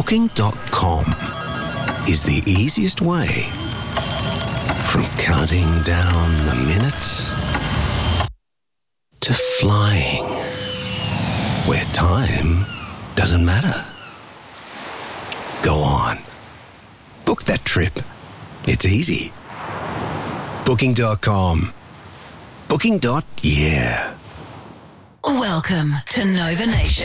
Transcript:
Booking.com is the easiest way from counting down the minutes to flying where time doesn't matter. Go on. Book that trip. It's easy. Booking.com. Booking.yeah. Welcome to Nova Nation.